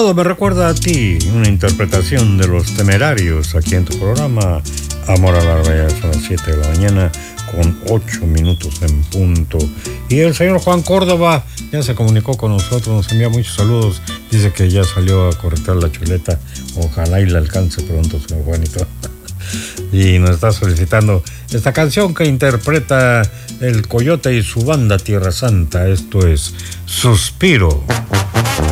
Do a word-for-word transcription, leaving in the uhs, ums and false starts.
Todo me recuerda a ti, una interpretación de Los Temerarios aquí en tu programa Amor a la Bella. Son las siete de la mañana con ocho minutos en punto. Y el señor Juan Córdoba ya se comunicó con nosotros, nos envía muchos saludos, dice que ya salió a correctar la chuleta, ojalá y la alcance pronto, señor Juanito. Y nos está solicitando esta canción que interpreta el Coyote y su banda Tierra Santa. Esto es Suspiro.